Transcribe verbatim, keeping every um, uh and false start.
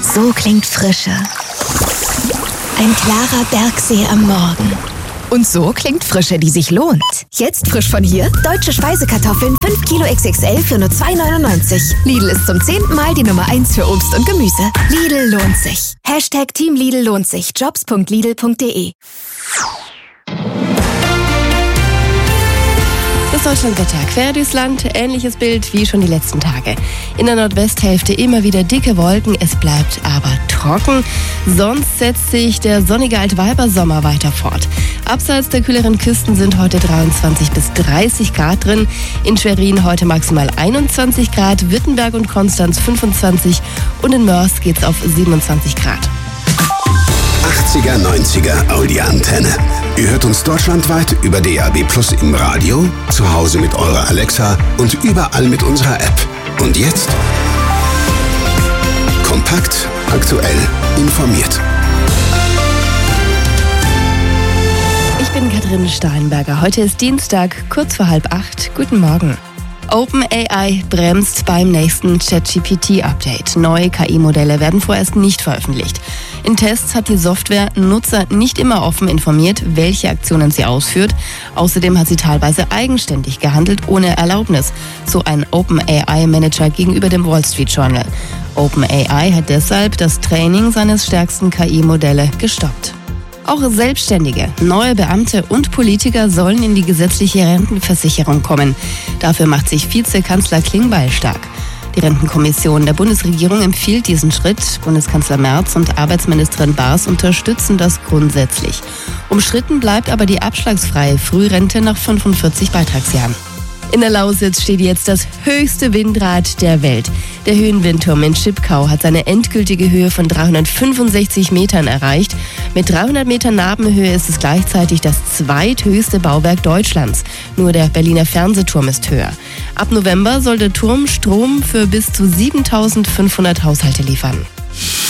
So klingt Frische. Ein klarer Bergsee am Morgen. Und so klingt Frische, die sich lohnt. Jetzt frisch von hier, deutsche Speisekartoffeln, fünf Kilo X X L für nur zwei neunundneunzig. Lidl ist zum zehnten Mal die Nummer eins für Obst und Gemüse. Lidl lohnt sich. Hashtag Team Lidl lohnt sich. jobs punkt lidl punkt de. Das Deutschlandwetter quer durchs Land, ähnliches Bild wie schon die letzten Tage. In der Nordwesthälfte immer wieder dicke Wolken, es bleibt aber trocken. Sonst setzt sich der sonnige Altweibersommer weiter fort. Abseits der kühleren Küsten sind heute dreiundzwanzig bis dreißig Grad drin. In Schwerin heute maximal einundzwanzig Grad, Wittenberg und Konstanz fünfundzwanzig und in Mörs geht's auf siebenundzwanzig Grad. achtziger, neunziger Audi-Antenne. Ihr hört uns deutschlandweit über D A B Plus im Radio, zu Hause mit eurer Alexa und überall mit unserer App. Und jetzt? Kompakt, aktuell, informiert. Ich bin Katrin Steinberger. Heute ist Dienstag, kurz vor halb acht. Guten Morgen. OpenAI bremst beim nächsten ChatGPT-Update. Neue K I-Modelle werden vorerst nicht veröffentlicht. In Tests hat die Software Nutzer nicht immer offen informiert, welche Aktionen sie ausführt. Außerdem hat sie teilweise eigenständig gehandelt, ohne Erlaubnis, so ein OpenAI-Manager gegenüber dem Wall Street Journal. OpenAI hat deshalb das Training seines stärksten K I-Modelle gestoppt. Auch Selbstständige, neue Beamte und Politiker sollen in die gesetzliche Rentenversicherung kommen. Dafür macht sich Vizekanzler Klingbeil stark. Die Rentenkommission der Bundesregierung empfiehlt diesen Schritt. Bundeskanzler Merz und Arbeitsministerin Baas unterstützen das grundsätzlich. Umstritten bleibt aber die abschlagsfreie Frührente nach fünfundvierzig Beitragsjahren. In der Lausitz steht jetzt das höchste Windrad der Welt. Der Höhenwindturm in Schipkau hat seine endgültige Höhe von dreihundertfünfundsechzig Metern erreicht. Mit dreihundert Metern Nabenhöhe ist es gleichzeitig das zweithöchste Bauwerk Deutschlands. Nur der Berliner Fernsehturm ist höher. Ab November soll der Turm Strom für bis zu siebentausendfünfhundert Haushalte liefern.